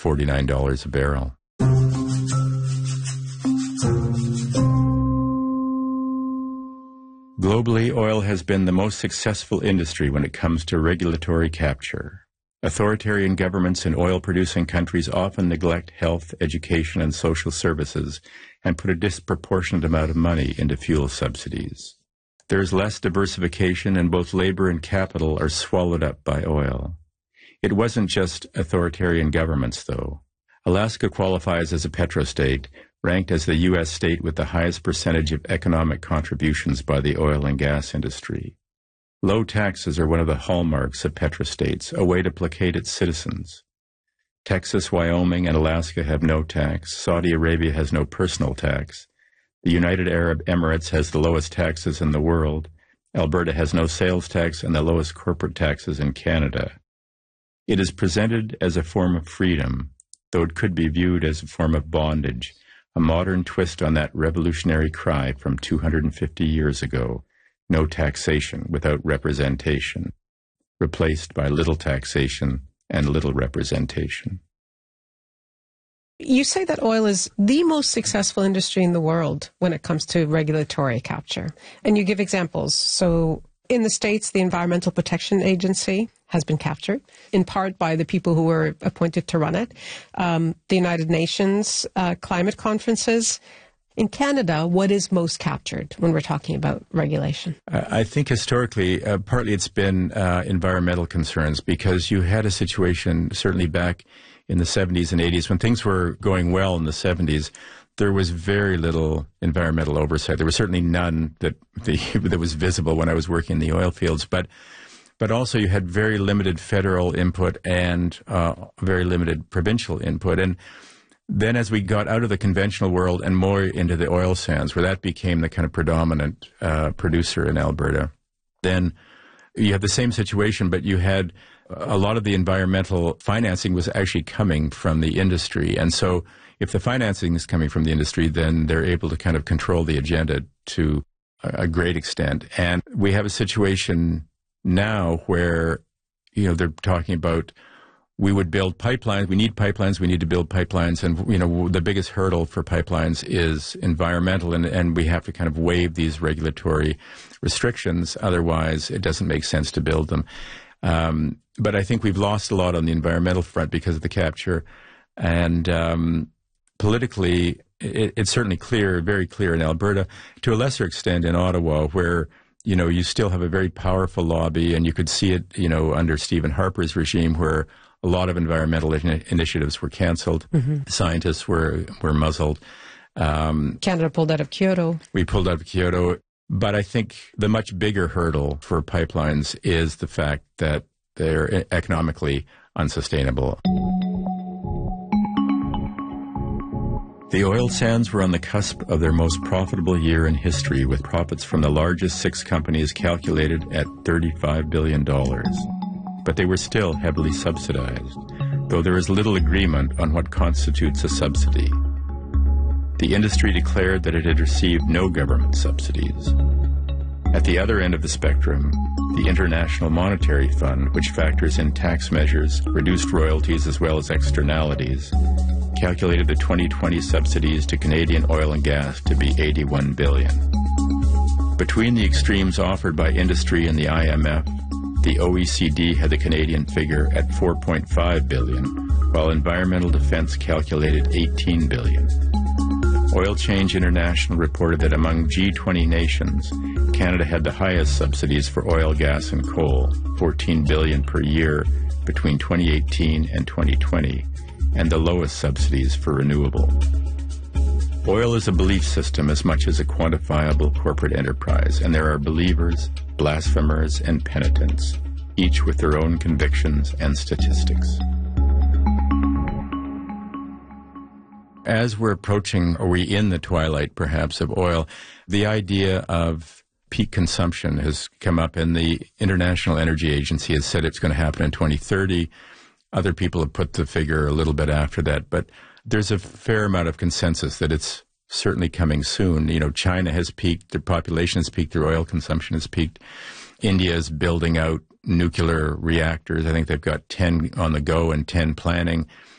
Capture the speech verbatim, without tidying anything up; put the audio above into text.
forty-nine dollars a barrel. Globally, oil has been the most successful industry when it comes to regulatory capture. Authoritarian governments in oil-producing countries often neglect health, education, and social services and put a disproportionate amount of money into fuel subsidies. There is less diversification, and both labor and capital are swallowed up by oil. It wasn't just authoritarian governments, though. Alaska qualifies as a petrostate, ranked as the U S state with the highest percentage of economic contributions by the oil and gas industry. Low taxes are one of the hallmarks of petrostates, a way to placate its citizens. Texas, Wyoming, and Alaska have no tax. Saudi Arabia has no personal tax. The United Arab Emirates has the lowest taxes in the world. Alberta has no sales tax and the lowest corporate taxes in Canada. It is presented as a form of freedom, though it could be viewed as a form of bondage, a modern twist on that revolutionary cry from two hundred fifty years ago, no taxation without representation, replaced by little taxation and little representation. You say that oil is the most successful industry in the world when it comes to regulatory capture, and you give examples. So in the States, the Environmental Protection Agency has been captured, in part by the people who were appointed to run it. Um, the United Nations uh, climate conferences. In Canada, what is most captured when we're talking about regulation? I think historically, uh, partly it's been uh, environmental concerns, because you had a situation, certainly back in the seventies and eighties, when things were going well in the seventies, there was very little environmental oversight. There was certainly none that the, that was visible when I was working in the oil fields, but but also you had very limited federal input and uh, very limited provincial input. And then as we got out of the conventional world and more into the oil sands, where that became the kind of predominant uh, producer in Alberta, then you had the same situation, but you had a lot of the environmental financing was actually coming from the industry. And so if the financing is coming from the industry, then they're able to kind of control the agenda to a great extent. And we have a situation now where, you know, they're talking about, we would build pipelines, we need pipelines, we need to build pipelines, and, you know, the biggest hurdle for pipelines is environmental, and, and we have to kind of waive these regulatory restrictions, otherwise it doesn't make sense to build them. Um, but I think we've lost a lot on the environmental front because of the capture, and um, politically, it, it's certainly clear, very clear in Alberta, to a lesser extent in Ottawa, where, you know, you still have a very powerful lobby, and you could see it, you know, under Stephen Harper's regime, where a lot of environmental in initiatives were canceled. Mm-hmm. Scientists were, were muzzled. Um, Canada pulled out of Kyoto. We pulled out of Kyoto. But I think the much bigger hurdle for pipelines is the fact that they're economically unsustainable. The oil sands were on the cusp of their most profitable year in history, with profits from the largest six companies calculated at thirty-five billion dollars. But they were still heavily subsidized, though there is little agreement on what constitutes a subsidy. The industry declared that it had received no government subsidies. At the other end of the spectrum, the International Monetary Fund, which factors in tax measures, reduced royalties, as well as externalities, calculated the twenty twenty subsidies to Canadian oil and gas to be eighty-one billion dollars. Between the extremes offered by industry and the I M F, the O E C D had the Canadian figure at four point five billion dollars, while Environmental Defense calculated eighteen billion dollars. Oil Change International reported that among G twenty nations, Canada had the highest subsidies for oil, gas, and coal, fourteen billion dollars per year between twenty eighteen and twenty twenty, and the lowest subsidies for renewable. Oil is a belief system as much as a quantifiable corporate enterprise, and there are believers, blasphemers, and penitents, each with their own convictions and statistics. As we're approaching, are we in the twilight perhaps of oil, the idea of peak consumption has come up, and the International Energy Agency has said it's going to happen in twenty thirty. Other people have put the figure a little bit after that, but there's a fair amount of consensus that it's certainly coming soon. You know, China has peaked, their population has peaked, their oil consumption has peaked. India is building out nuclear reactors. I think they've got ten on the go and ten planning.